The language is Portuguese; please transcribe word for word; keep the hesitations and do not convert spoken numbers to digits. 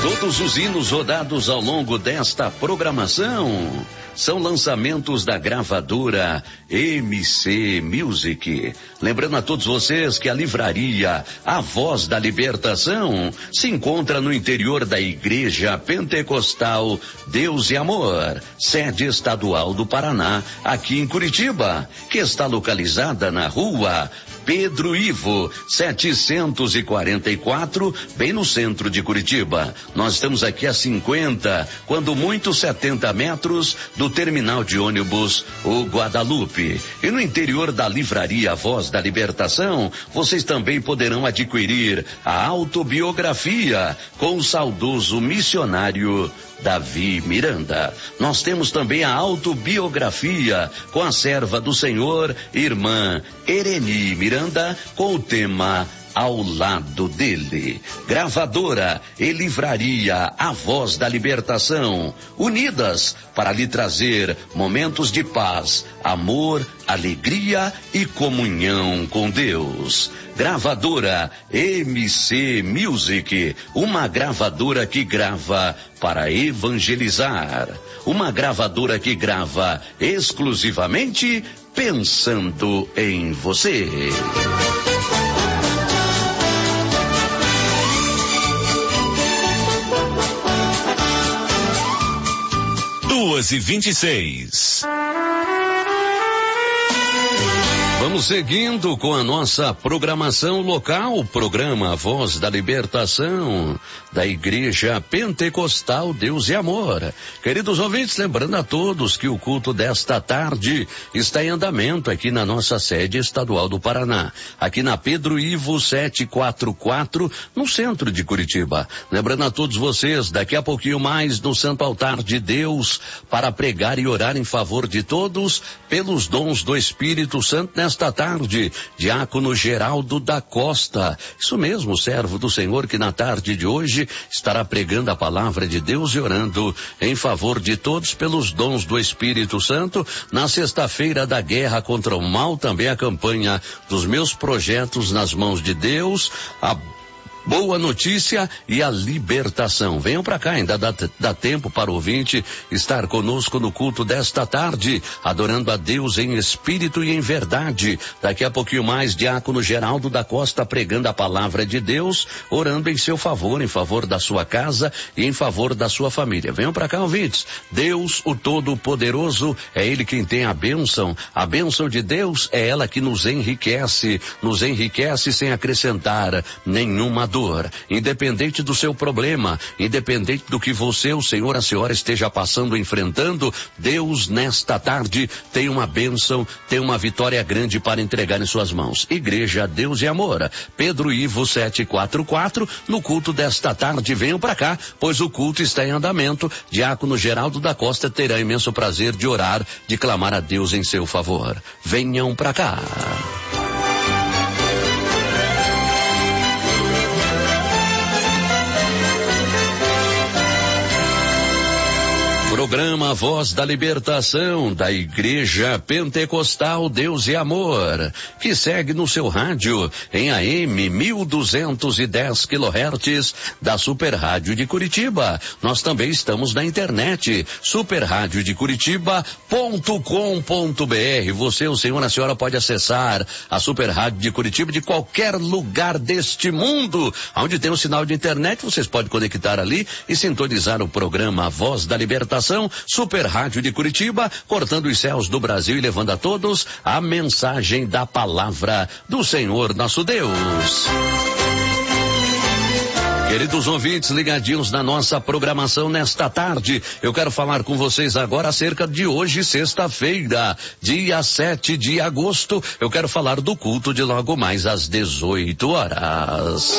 Todos os hinos rodados ao longo desta programação são lançamentos da gravadora M C Music. Lembrando a todos vocês que a livraria A Voz da Libertação se encontra no interior da Igreja Pentecostal Deus e Amor, sede estadual do Paraná, aqui em Curitiba, que está localizada na rua Pedro Ivo, setecentos e quarenta e quatro, bem no centro de Curitiba. Nós estamos aqui a cinquenta, quando muito setenta metros do terminal de ônibus O Guadalupe. E no interior da livraria Voz da Libertação, vocês também poderão adquirir a autobiografia com o saudoso missionário Davi Miranda. Nós temos também a autobiografia com a serva do Senhor, irmã Ereni Miranda, com o tema Ao Lado Dele. Gravadora e livraria A Voz da Libertação, unidas para lhe trazer momentos de paz, amor, alegria e comunhão com Deus. Gravadora M C Music, uma gravadora que grava para evangelizar, uma gravadora que grava exclusivamente pensando em você. Duas e vinte e seis. Vamos seguindo com a nossa programação local, programa Voz da Libertação, da Igreja Pentecostal Deus e Amor. Queridos ouvintes, lembrando a todos que o culto desta tarde está em andamento aqui na nossa sede estadual do Paraná, aqui na Pedro Ivo setecentos e quarenta e quatro, no centro de Curitiba. Lembrando a todos vocês, daqui a pouquinho mais no Santo Altar de Deus, para pregar e orar em favor de todos, pelos dons do Espírito Santo nesta Esta tarde, diácono Geraldo da Costa, isso mesmo, servo do Senhor, que na tarde de hoje estará pregando a palavra de Deus e orando em favor de todos pelos dons do Espírito Santo. Na sexta-feira da guerra contra o mal, também a campanha dos meus projetos nas mãos de Deus, a boa notícia e a libertação. Venham para cá, ainda dá, dá tempo para o ouvinte estar conosco no culto desta tarde, adorando a Deus em espírito e em verdade. Daqui a pouquinho mais, diácono Geraldo da Costa pregando a palavra de Deus, orando em seu favor, em favor da sua casa e em favor da sua família. Venham para cá, ouvintes. Deus, o Todo-Poderoso, é Ele quem tem a bênção. A bênção de Deus é ela que nos enriquece, nos enriquece sem acrescentar nenhuma dor. Independente do seu problema, independente do que você, o senhor, a senhora esteja passando, enfrentando, Deus nesta tarde tem uma bênção, tem uma vitória grande para entregar em suas mãos. Igreja Deus e Amor, Pedro Ivo setecentos e quarenta e quatro, no culto desta tarde. Venham para cá, pois o culto está em andamento. Diácono Geraldo da Costa terá imenso prazer de orar, de clamar a Deus em seu favor. Venham para cá. Programa Voz da Libertação, da Igreja Pentecostal Deus e Amor, que segue no seu rádio em A M mil duzentos e dez quilohertz da Super Rádio de Curitiba. Nós também estamos na internet, super rádio de curitiba ponto com ponto b r. Você, o senhor, a senhora pode acessar a Super Rádio de Curitiba de qualquer lugar deste mundo. Onde tem um sinal de internet, vocês podem conectar ali e sintonizar o programa Voz da Libertação, Super Rádio de Curitiba, cortando os céus do Brasil e levando a todos a mensagem da palavra do Senhor nosso Deus. Queridos ouvintes ligadinhos na nossa programação nesta tarde, eu quero falar com vocês agora acerca de hoje, sexta-feira, dia sete de agosto. Eu quero falar do culto de logo mais às dezoito horas.